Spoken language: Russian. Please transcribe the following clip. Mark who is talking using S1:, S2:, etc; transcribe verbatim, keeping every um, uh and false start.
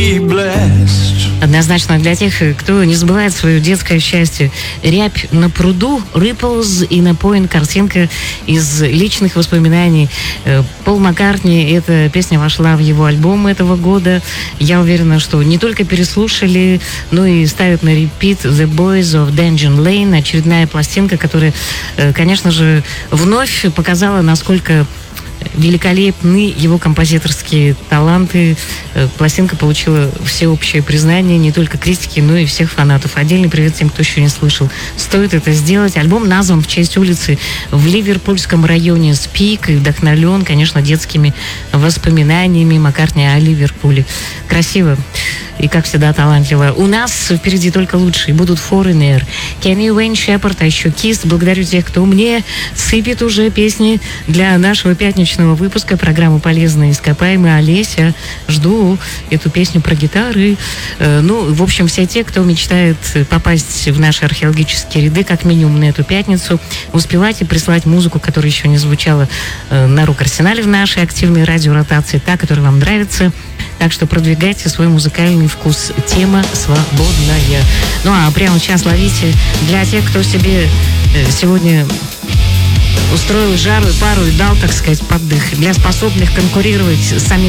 S1: Однозначно для тех, кто не забывает свое детское счастье. «Рябь на пруду», «Ripples» и «Напоин», картинка из личных воспоминаний Пол Маккартни. Эта песня вошла в его альбом этого года. Я уверена, что не только переслушали, но и ставят на репит «The Boys of Dungeon Lane», очередная пластинка, которая, конечно же, вновь показала, насколько великолепны его композиторские таланты. Пластинка получила всеобщее признание не только критики, но и всех фанатов. Отдельный привет тем, кто еще не слышал. Стоит это сделать. Альбом назван в честь улицы в ливерпульском районе Спик и вдохновлен, конечно, детскими воспоминаниями Маккартни о Ливерпуле. Красиво и, как всегда, талантливо. У нас впереди только лучшие. Будут Foreigner, Кенни Уэйн Шепард, а еще Kiss. Благодарю тех, кто мне сыпет уже песни для нашего пятничного выпуска программы «Полезные ископаемые». Олеся, жду эту песню про гитары. Ну, в общем, все те, кто мечтает попасть в наши археологические ряды, как минимум на эту пятницу, успевайте прислать музыку, которая еще не звучала на рок-арсенале в нашей активной радиоротации, та, которая вам нравится. Так что продвигайте свой музыкальный вкус. Тема свободная. Ну а прямо сейчас ловите для тех, кто себе сегодня устроил жару и пару и дал, так сказать, поддых. Для способных конкурировать с самим